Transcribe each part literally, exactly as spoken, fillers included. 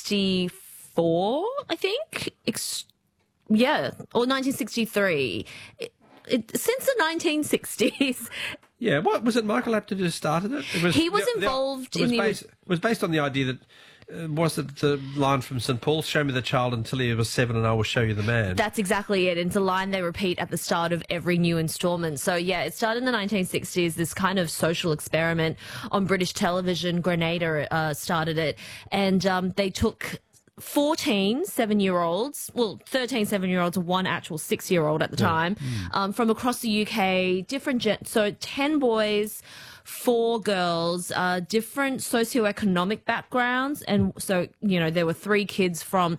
sixty-four, I think. Ex- yeah, or nineteen sixty-three. It, it, since the nineteen sixties. Yeah, what was it? Michael Apted who started it. It was He was the- the- involved it was in the- based, it was based on the idea that uh, was it the line from Saint Paul, "Show me the child until he was seven, and I will show you the man." That's exactly it. It's a line they repeat at the start of every new installment. So, yeah, it started in the nineteen sixties, this kind of social experiment on British television. Grenada uh, started it. And um, they took fourteen seven-year-olds, well, thirteen seven-year-olds and one actual six-year-old at the time, um, from across the U K, different, gen- so ten boys, four girls, uh, different socioeconomic backgrounds. And so, you know, there were three kids from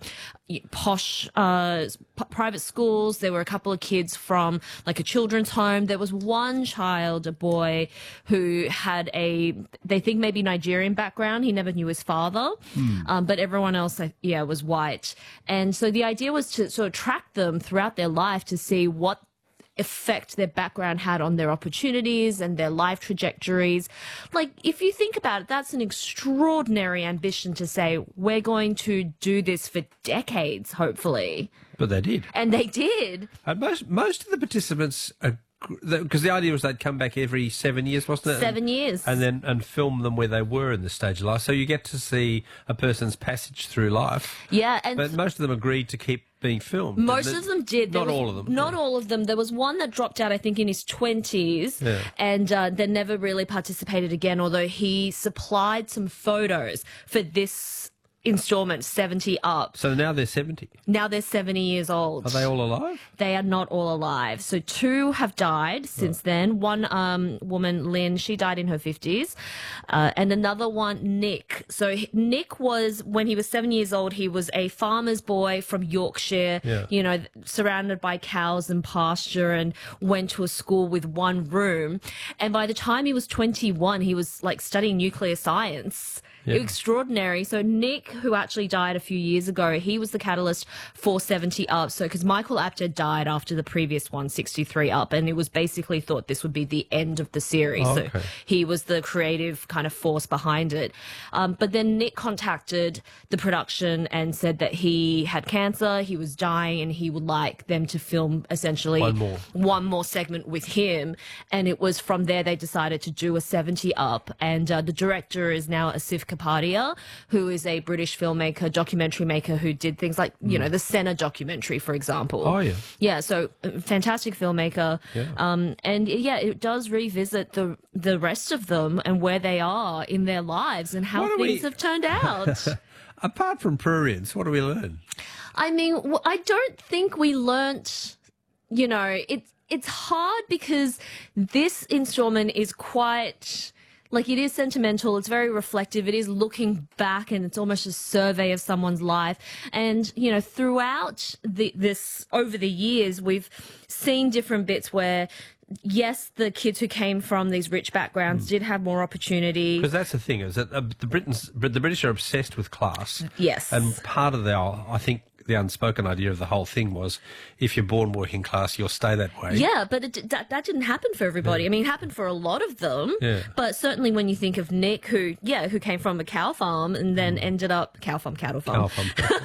posh uh, p- private schools. There were a couple of kids from like a children's home. There was one child, a boy, who had a, they think maybe Nigerian background. He never knew his father. Um, but everyone else, uh, yeah, was white. And so the idea was to sort of track them throughout their life to see what effect their background had on their opportunities and their life trajectories. Like, if you think about it, that's an extraordinary ambition to say, we're going to do this for decades, hopefully. But they did. And they did. And most most of the participants, because the idea was they'd come back every seven years, wasn't it? Seven years. And then and film them where they were in the stage of life. So you get to see a person's passage through life. Yeah. And But most of them agreed to keep being filmed. most didn't of it? them did. There Not was- all of them. Not yeah. all of them. There was one that dropped out, I think, in his twenties, Yeah. and uh, then never really participated again, although he supplied some photos for this installment, seventy up. So now they're seventy. Now they're seventy years old. Are they all alive? They are not all alive. So two have died since then. One um, woman, Lynn, she died in her fifties. Uh, and another one, Nick. So he- Nick was, when he was seven years old, he was a farmer's boy from Yorkshire, Yeah. you know, surrounded by cows and pasture, and went to a school with one room. And by the time he was twenty-one, he was like studying nuclear science. Yeah. Extraordinary. So Nick, who actually died a few years ago, he was the catalyst for seventy up. So because Michael Apted died after the previous one, sixty-three up, and it was basically thought this would be the end of the series. Oh, So okay. he was the creative kind of force behind it. Um, but then Nick contacted the production and said that he had cancer, he was dying, and he would like them to film essentially One more. one more segment with him. And it was from there they decided to do a seventy up. And uh, the director is now Asif Kapadia, who is a British filmmaker, documentary maker, who did things like, you know, the Senna documentary, for example. Oh, yeah. Yeah, so uh, fantastic filmmaker. Yeah. Um, and yeah, it does revisit the the rest of them and where they are in their lives and how What do things we- have turned out. Apart from prurience, what do we learn? I mean, w- I don't think we learnt, you know, it's it's hard because this installment is quite, like, it is sentimental, it's very reflective, it is looking back, and it's almost a survey of someone's life. And, you know, throughout the, this, over the years, we've seen different bits where, yes, the kids who came from these rich backgrounds did have more opportunity. Because that's the thing, is that uh, the Britons, but the British are obsessed with class. Yes. And part of the, I think, the unspoken idea of the whole thing was, if you're born working class, you'll stay that way. Yeah, but it, that, that didn't happen for everybody. I mean, it happened for a lot of them. Yeah. But certainly when you think of Nick, who, yeah, who came from a cow farm and then ended up, cow farm, cattle farm. Oh, from-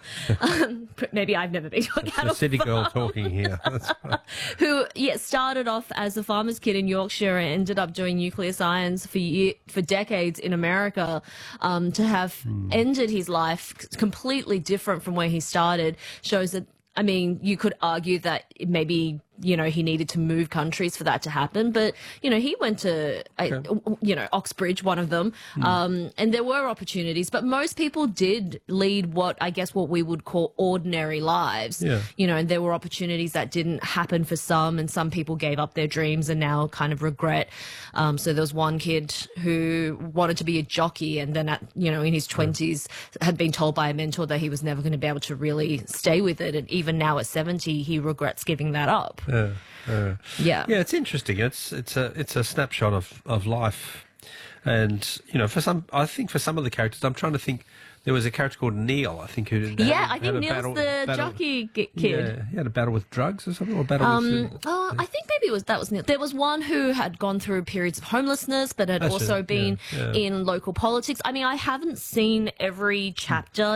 Maybe I've never been to a the cattle city farm. girl talking here. That's right. Who, yeah, started off as a farmer's kid in Yorkshire and ended up doing nuclear science for year, for decades in America. Um, to have Hmm. ended his life completely different from where he started shows that, I mean, you could argue that maybe, you know, he needed to move countries for that to happen. But, you know, he went to, uh, you know, Oxbridge, one of them. Um, and there were opportunities, but most people did lead what, I guess, what we would call ordinary lives. Yeah. You know, and there were opportunities that didn't happen for some, and some people gave up their dreams and now kind of regret. Um, so there was one kid who wanted to be a jockey, and then at, you know, in his twenties had been told by a mentor that he was never going to be able to really stay with it. And even now at seventy, he regrets giving that up. Yeah, yeah. Yeah. Yeah, it's interesting. It's it's a it's a snapshot of, of life, and you know, for some, I think for some of the characters, I'm trying to think. There was a character called Neil, I think, who had, Yeah, I had think a Neil's battle- the battle- jockey g- kid. Yeah, he had a battle with drugs or something, or battle Um, with. oh, I think maybe it was that was Neil. There was one who had gone through periods of homelessness, but had That's also it, been yeah, yeah. in local politics. I mean, I haven't seen every chapter